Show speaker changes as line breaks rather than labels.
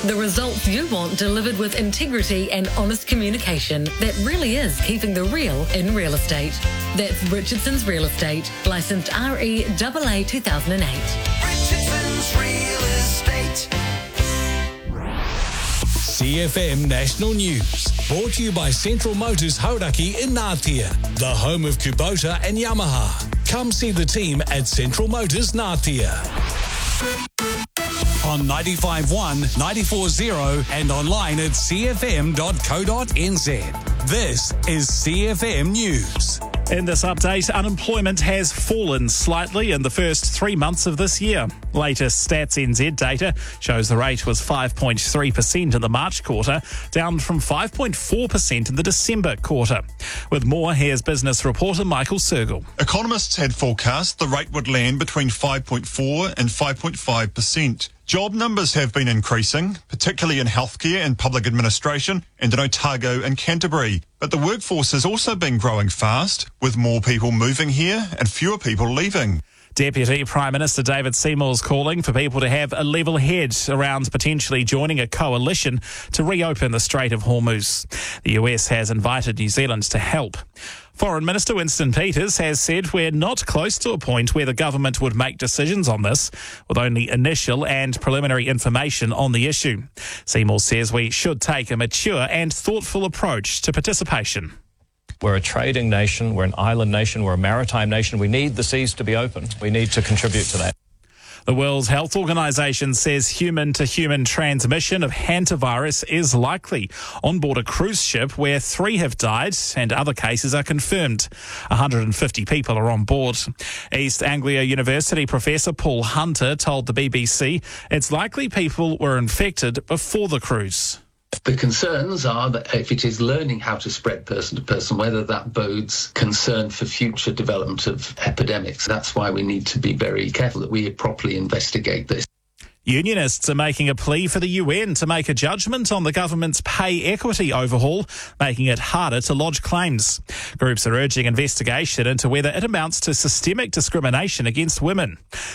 The results you want delivered with integrity and honest communication that really is keeping the real in real estate. That's Richardson's Real Estate, licensed REAA 2008.
Richardson's Real Estate.
CFM National News. Brought to you by Central Motors Hauraki in Ngātea, the home of Kubota and Yamaha. Come see the team at Central Motors Ngātea. On 95.1, 94.0 and online at cfm.co.nz. This is CFM News.
In this update, unemployment has fallen slightly in the first 3 months of this year. Latest Stats NZ data shows the rate was 5.3% in the March quarter, down from 5.4% in the December quarter. With more, here's business reporter Michael Sergel.
Economists had forecast the rate would land between 5.4 and 5.5%. Job numbers have been increasing, particularly in healthcare and public administration and in Otago and Canterbury. But the workforce has also been growing fast, with more people moving here and fewer people leaving.
Deputy Prime Minister David Seymour's calling for people to have a level head around potentially joining a coalition to reopen the Strait of Hormuz. The US has invited New Zealand to help. Foreign Minister Winston Peters has said we're not close to a point where the government would make decisions on this, with only initial and preliminary information on the issue. Seymour says we should take a mature and thoughtful approach to participation.
We're a trading nation, we're an island nation, we're a maritime nation. We need the seas to be open. We need to contribute to that.
The World Health Organization says human-to-human transmission of hantavirus is likely on board a cruise ship where 3 have died and other cases are confirmed. 150 people are on board. East Anglia University Professor Paul Hunter told the BBC it's likely people were infected before the cruise.
The concerns are that if it is learning how to spread person to person, whether that bodes concern for future development of epidemics. That's why we need to be very careful that we properly investigate this.
Unionists are making a plea for the UN to make a judgment on the government's pay equity overhaul, making it harder to lodge claims. Groups are urging investigation into whether it amounts to systemic discrimination against women.